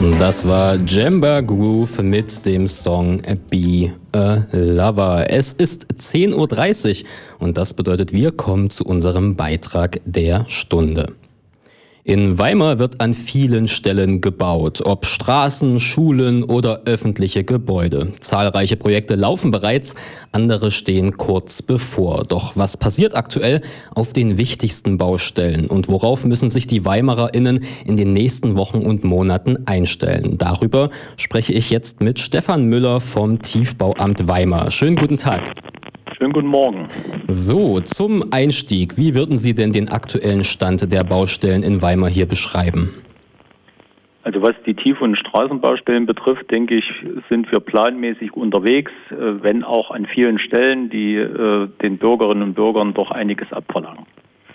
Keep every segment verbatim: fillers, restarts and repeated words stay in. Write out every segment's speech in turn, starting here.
Das war Jamba Groove mit dem Song Be a Lover. Es ist zehn Uhr dreißig und das bedeutet, wir kommen zu unserem Beitrag der Stunde. In Weimar wird an vielen Stellen gebaut, ob Straßen, Schulen oder öffentliche Gebäude. Zahlreiche Projekte laufen bereits, andere stehen kurz bevor. Doch was passiert aktuell auf den wichtigsten Baustellen und worauf müssen sich die WeimarerInnen in den nächsten Wochen und Monaten einstellen? Darüber spreche ich jetzt mit Stefan Müller vom Tiefbauamt Weimar. Schönen guten Tag. Schönen guten Morgen. So, zum Einstieg, wie würden Sie denn den aktuellen Stand der Baustellen in Weimar hier beschreiben? Also was die Tief- und Straßenbaustellen betrifft, denke ich, sind wir planmäßig unterwegs, wenn auch an vielen Stellen, die äh, den Bürgerinnen und Bürgern doch einiges abverlangen.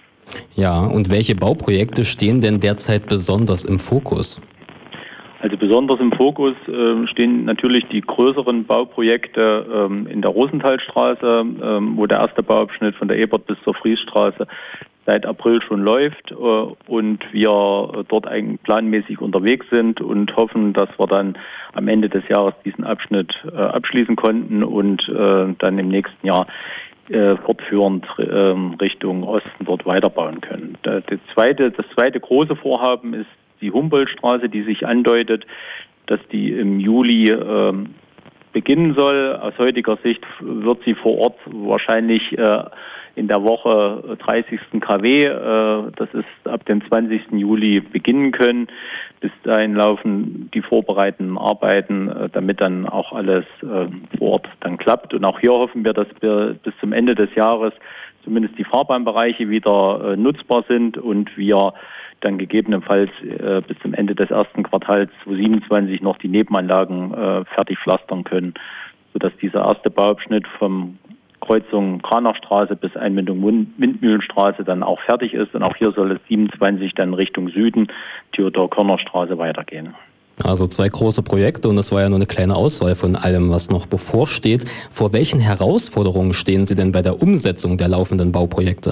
Ja, und welche Bauprojekte stehen denn derzeit besonders im Fokus? Also besonders im Fokus äh, stehen natürlich die größeren Bauprojekte ähm, in der Rosenthalstraße, ähm, wo der erste Bauabschnitt von der Ebert bis zur Friesstraße seit April schon läuft äh, und wir dort eigentlich planmäßig unterwegs sind und hoffen, dass wir dann am Ende des Jahres diesen Abschnitt äh, abschließen konnten und äh, dann im nächsten Jahr äh, fortführend äh, Richtung Osten dort weiterbauen können. Das zweite, das zweite große Vorhaben ist die Humboldtstraße, die sich andeutet, dass die im Juli äh, beginnen soll. Aus heutiger Sicht wird sie vor Ort wahrscheinlich äh, in der Woche dreißigsten Kilometer, äh, das ist ab dem zwanzigsten Juli beginnen können. Bis dahin laufen die vorbereitenden Arbeiten, äh, damit dann auch alles äh, vor Ort dann klappt. Und auch hier hoffen wir, dass wir bis zum Ende des Jahres zumindest die Fahrbahnbereiche wieder äh, nutzbar sind und wir dann gegebenenfalls äh, bis zum Ende des ersten Quartals zweitausendsiebenundzwanzig noch die Nebenanlagen äh, fertig pflastern können, sodass dieser erste Bauabschnitt vom Kreuzung Kranachstraße bis Einmündung Windmühlenstraße dann auch fertig ist. Und auch hier soll es siebenundzwanzig dann Richtung Süden, Theodor-Körner-Straße weitergehen. Also zwei große Projekte und das war ja nur eine kleine Auswahl von allem, was noch bevorsteht. Vor welchen Herausforderungen stehen Sie denn bei der Umsetzung der laufenden Bauprojekte?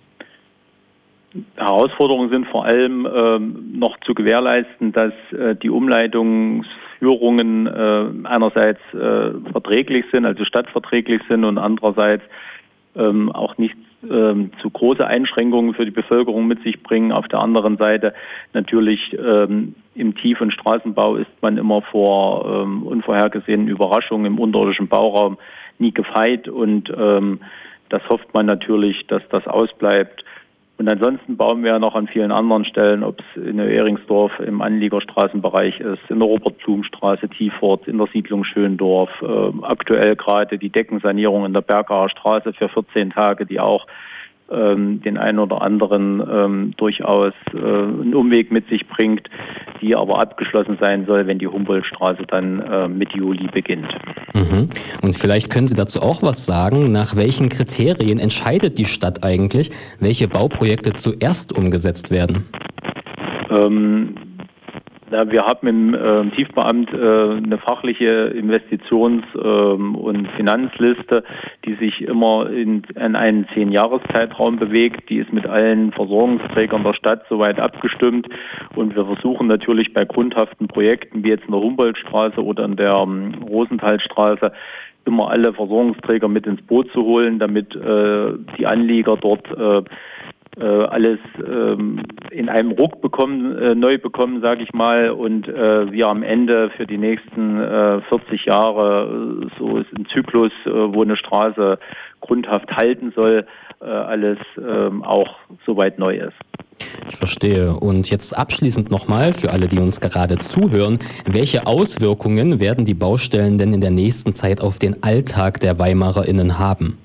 Herausforderungen sind vor allem ähm, noch zu gewährleisten, dass äh, die Umleitungsführungen äh, einerseits äh, verträglich sind, also stadtverträglich sind und andererseits ähm, auch nicht ähm, zu große Einschränkungen für die Bevölkerung mit sich bringen. Auf der anderen Seite natürlich ähm, im Tief- und Straßenbau ist man immer vor ähm, unvorhergesehenen Überraschungen im unterirdischen Bauraum nie gefeit und ähm, das hofft man natürlich, dass das ausbleibt. Und ansonsten bauen wir ja noch an vielen anderen Stellen, ob es in Ehringsdorf im Anliegerstraßenbereich ist, in der Robert-Blum-Straße, Tiefort, in der Siedlung Schöndorf. Äh, aktuell gerade die Deckensanierung in der Bergaer Straße für vierzehn Tage, die auch ähm, den einen oder anderen ähm, durchaus äh, einen Umweg mit sich bringt, die aber abgeschlossen sein soll, wenn die Humboldtstraße dann äh, Mitte Juli beginnt. Mhm. Und vielleicht können Sie dazu auch was sagen. Nach welchen Kriterien entscheidet die Stadt eigentlich, welche Bauprojekte zuerst umgesetzt werden? Ähm, ja, wir haben im äh, Tiefbauamt äh, eine fachliche Investitions- ähm, und Finanzliste, die sich immer in, in einen zehn-Jahres-Zeitraum bewegt. Die ist mit allen Versorgungsträgern der Stadt soweit abgestimmt. Und wir versuchen natürlich bei grundhaften Projekten, wie jetzt in der Humboldtstraße oder in der ähm, Rosenthalstraße, immer alle Versorgungsträger mit ins Boot zu holen, damit äh, die Anlieger dort äh, alles ähm, in einem Ruck bekommen, äh, neu bekommen, sage ich mal, und äh, wir am Ende für die nächsten äh, vierzig Jahre, äh, so ist ein Zyklus, äh, wo eine Straße grundhaft halten soll, äh, alles äh, auch soweit neu ist. Ich verstehe. Und jetzt abschließend nochmal für alle, die uns gerade zuhören, welche Auswirkungen werden die Baustellen denn in der nächsten Zeit auf den Alltag der WeimarerInnen haben?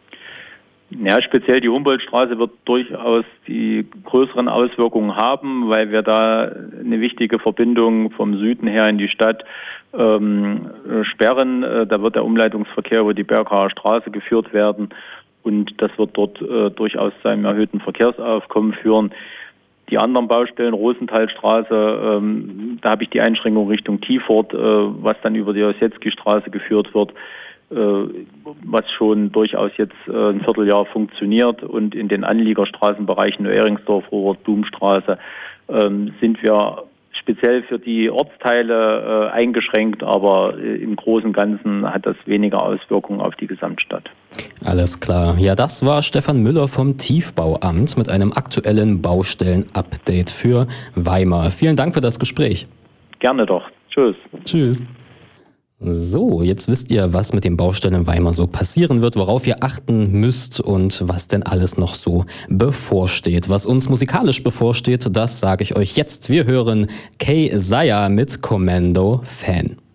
Ja, speziell die Humboldtstraße wird durchaus die größeren Auswirkungen haben, weil wir da eine wichtige Verbindung vom Süden her in die Stadt ähm, sperren. Da wird der Umleitungsverkehr über die Bergaer Straße geführt werden und das wird dort äh, durchaus zu einem erhöhten Verkehrsaufkommen führen. Die anderen Baustellen, Rosenthalstraße, ähm, da habe ich die Einschränkung Richtung Tiefort, äh, was dann über die Ossietzky-Straße geführt wird, was schon durchaus jetzt ein Vierteljahr funktioniert. Und in den Anliegerstraßenbereichen Ehringsdorf, Robert-Blum-Straße sind wir speziell für die Ortsteile äh, eingeschränkt, aber äh, im Großen und Ganzen hat das weniger Auswirkungen auf die Gesamtstadt. Alles klar. Ja, das war Stefan Müller vom Tiefbauamt mit einem aktuellen Baustellen-Update für Weimar. Vielen Dank für das Gespräch. Gerne doch. Tschüss. Tschüss. So, jetzt wisst ihr, was mit den Baustellen in Weimar so passieren wird, worauf ihr achten müsst und was denn alles noch so bevorsteht. Was uns musikalisch bevorsteht, das sage ich euch jetzt. Wir hören Kay Saya mit Commando Fan.